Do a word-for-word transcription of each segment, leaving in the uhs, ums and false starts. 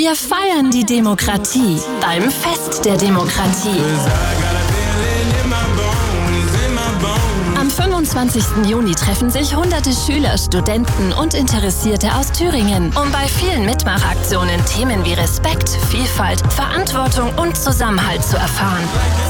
Wir feiern die Demokratie beim Fest der Demokratie. Am fünfundzwanzigsten Juni treffen sich hunderte Schüler, Studenten und Interessierte aus Thüringen, um bei vielen Mitmachaktionen Themen wie Respekt, Vielfalt, Verantwortung und Zusammenhalt zu erfahren.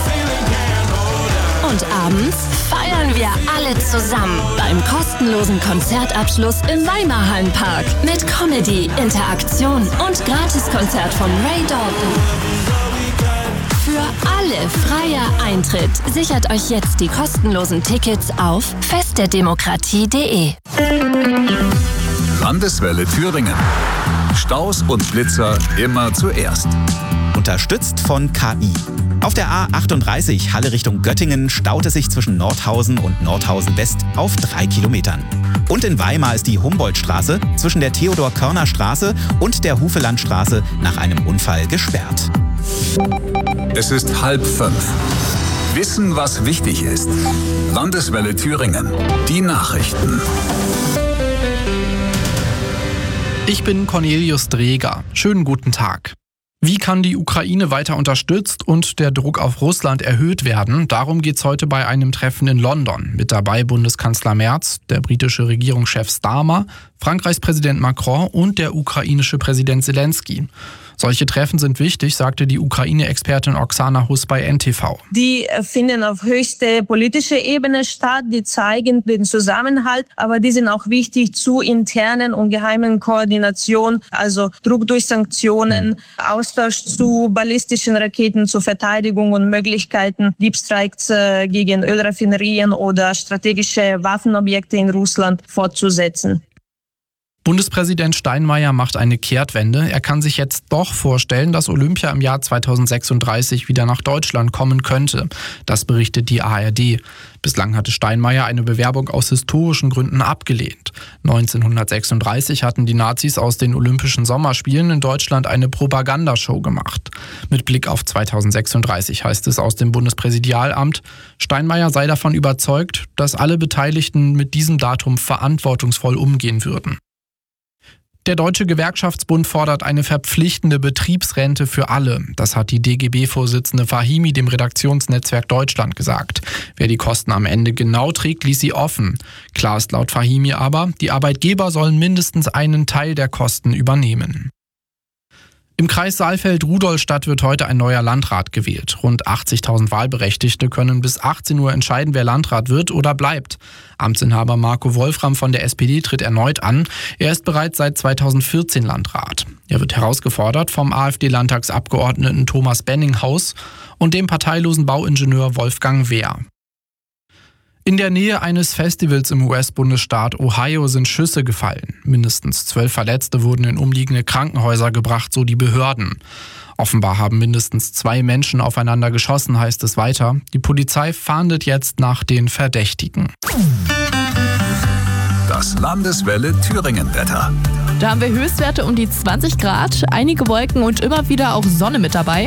Und abends feiern wir alle zusammen beim kostenlosen Konzertabschluss im Weimarhallenpark mit Comedy, Interaktion und Gratiskonzert von Ray Dalton. Für alle freier Eintritt. Sichert euch jetzt die kostenlosen Tickets auf festderdemokratie punkt de. Landeswelle Thüringen. Staus und Blitzer immer zuerst. Unterstützt von K I. Auf der A achtunddreißig Halle Richtung Göttingen staut es sich zwischen Nordhausen und Nordhausen West auf drei Kilometern. Und in Weimar ist die Humboldtstraße zwischen der Theodor-Körner-Straße und der Hufelandstraße nach einem Unfall gesperrt. Es ist halb fünf. Wissen, was wichtig ist. Landeswelle Thüringen. Die Nachrichten. Ich bin Cornelius Dreger. Schönen guten Tag. Wie kann die Ukraine weiter unterstützt und der Druck auf Russland erhöht werden? Darum geht es heute bei einem Treffen in London. Mit dabei Bundeskanzler Merz, der britische Regierungschef Starmer, Frankreichs Präsident Macron und der ukrainische Präsident Zelensky. Solche Treffen sind wichtig, sagte die Ukraine-Expertin Oksana Huss bei N T V. Die finden auf höchster politischer Ebene statt, die zeigen den Zusammenhalt, aber die sind auch wichtig zur internen und geheimen Koordination, also Druck durch Sanktionen, Austausch zu ballistischen Raketen zur Verteidigung und Möglichkeiten, Deepstrikes gegen Ölraffinerien oder strategische Waffenobjekte in Russland fortzusetzen. Bundespräsident Steinmeier macht eine Kehrtwende. Er kann sich jetzt doch vorstellen, dass Olympia im Jahr zweitausendsechsunddreißig wieder nach Deutschland kommen könnte. Das berichtet die A R D. Bislang hatte Steinmeier eine Bewerbung aus historischen Gründen abgelehnt. neunzehnhundertsechsunddreißig hatten die Nazis aus den Olympischen Sommerspielen in Deutschland eine Propagandashow gemacht. Mit Blick auf zweitausendsechsunddreißig heißt es aus dem Bundespräsidialamt, Steinmeier sei davon überzeugt, dass alle Beteiligten mit diesem Datum verantwortungsvoll umgehen würden. Der Deutsche Gewerkschaftsbund fordert eine verpflichtende Betriebsrente für alle. Das hat die D G B-Vorsitzende Fahimi dem Redaktionsnetzwerk Deutschland gesagt. Wer die Kosten am Ende genau trägt, ließ sie offen. Klar ist laut Fahimi aber, die Arbeitgeber sollen mindestens einen Teil der Kosten übernehmen. Im Kreis Saalfeld-Rudolstadt wird heute ein neuer Landrat gewählt. Rund achtzigtausend Wahlberechtigte können bis achtzehn Uhr entscheiden, wer Landrat wird oder bleibt. Amtsinhaber Marco Wolfram von der S P D tritt erneut an. Er ist bereits seit zweitausendvierzehn Landrat. Er wird herausgefordert vom AfD-Landtagsabgeordneten Thomas Benninghaus und dem parteilosen Bauingenieur Wolfgang Wehr. In der Nähe eines Festivals im U S-Bundesstaat Ohio sind Schüsse gefallen. Mindestens zwölf Verletzte wurden in umliegende Krankenhäuser gebracht, so die Behörden. Offenbar haben mindestens zwei Menschen aufeinander geschossen, heißt es weiter. Die Polizei fahndet jetzt nach den Verdächtigen. Das Landeswelle Thüringen-Wetter. Da haben wir Höchstwerte um die zwanzig Grad, einige Wolken und immer wieder auch Sonne mit dabei.